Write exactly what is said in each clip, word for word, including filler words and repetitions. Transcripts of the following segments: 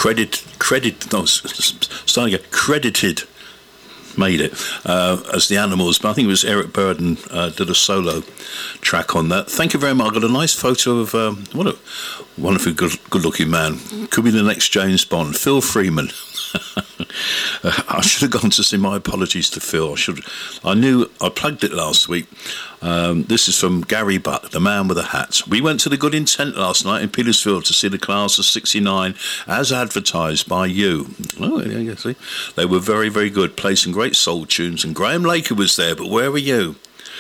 credit, credit, no, starting to get credited, made it, uh, as the Animals, but I think it was Eric Burden uh, did a solo track on that. Thank you very much. I got a nice photo of, um, what a wonderful, good, good-looking man. Could be the next James Bond, Phil Freeman. uh, I should have gone to see. My apologies to Phil. I should. I knew I plugged it last week. Um, this is from Gary Buck, the man with a hat. We went to the Good Intent last night in Petersfield to see the class of sixty-nine as advertised by you. Oh, yeah, yeah, see. They were very, very good, played some great soul tunes, and Graham Laker was there, but where were you?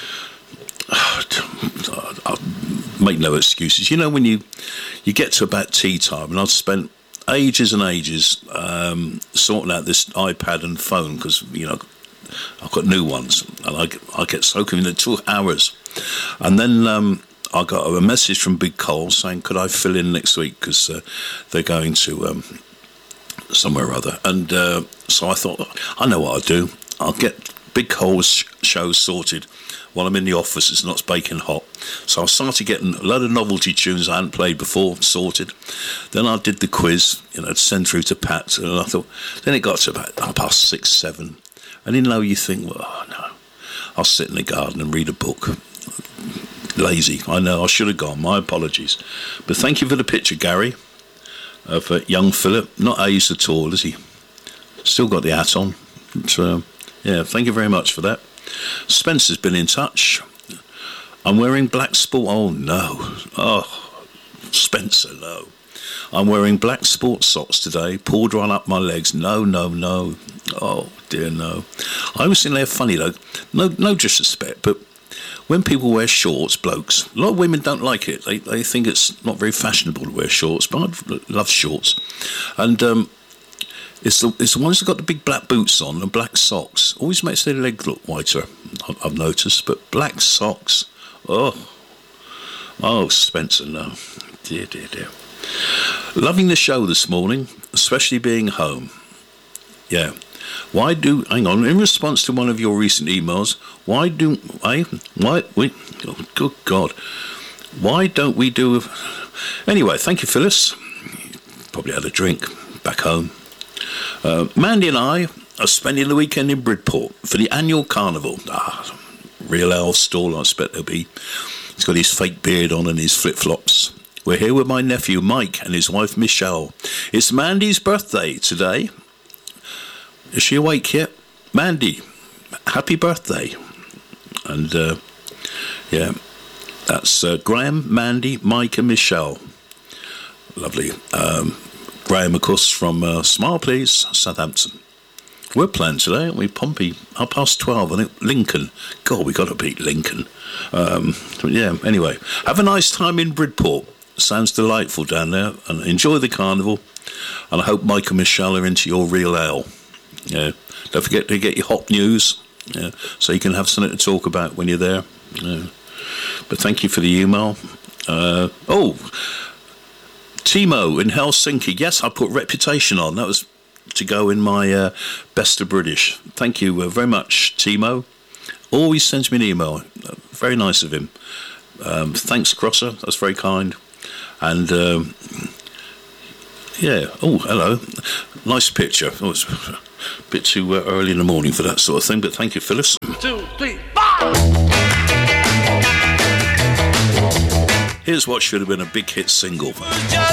I'll make no excuses. You know, when you, you get to about tea time, and I've spent ages and ages um, sorting out this iPad and phone because, you know, I've got new ones and I, I get so confused. It took hours. And then um, I got a message from Big Cole saying, could I fill in next week because uh, they're going to um, somewhere or other. And uh, so I thought, I know what I'll do. I'll get Big Cole's sh- show sorted while I'm in the office. It's not baking hot. So I started getting a load of novelty tunes I hadn't played before sorted. Then I did the quiz, you know, to send through to Pat. And I thought, then it got to about half past six, seven. And you know, you think, well, oh, no, I'll sit in the garden and read a book. Lazy. I know, I should have gone. My apologies. But thank you for the picture, Gary, of uh, young Philip. Not aged at all, is he? Still got the hat on. But, uh, yeah, thank you very much for that. Spencer's been in touch. I'm wearing black sport. Oh, no. Oh, Spencer, no. I'm wearing black sports socks today, pulled right up my legs. No, no, no. Oh, dear, no. I always think they're funny, though. No no disrespect, but when people wear shorts, blokes, a lot of women don't like it. They they think it's not very fashionable to wear shorts, but I love shorts. And um, it's, the, it's the ones that got the big black boots on and black socks. Always makes their leg look whiter, I've noticed. But black socks, oh. Oh, Spencer, no. Dear, dear, dear. Loving the show this morning, especially being home. Yeah. Why do, hang on, in response to one of your recent emails, why do, I, why, we, oh, good God, why don't we do, anyway, thank you, Phyllis. Probably had a drink back home. Uh, Mandy and I are spending the weekend in Bridport for the annual carnival. Ah, real ale stall, I expect there'll be. He's got his fake beard on and his flip-flops. We're here with my nephew, Mike, and his wife, Michelle. It's Mandy's birthday today. Is she awake yet? Mandy, happy birthday. And, uh, yeah, that's uh, Graham, Mandy, Mike, and Michelle. Lovely. Um, Graham, of course, from uh, Smile Please, Southampton. We're playing today, aren't we? Pompey, half past twelve, I think. Lincoln. God, we got to beat Lincoln. Um, yeah, anyway. Have a nice time in Bridport. Sounds delightful down there. And enjoy the carnival. And I hope Mike and Michelle are into your real ale. Yeah. Don't forget to get your hot news. Yeah, so you can have something to talk about when you're there. Yeah. But thank you for the email. Uh, oh, Timo in Helsinki. Yes, I put Reputation on. That was to go in my uh, Best of British. Thank you uh, very much, Timo. Always sends me an email. Uh, very nice of him. Um, thanks, Crosser. That's very kind. And, um, yeah. Oh, hello. Nice picture. Oh, it's a bit too uh, early in the morning for that sort of thing, but thank you, Phyllis. Two, three, five! Here's what should have been a big hit single. Just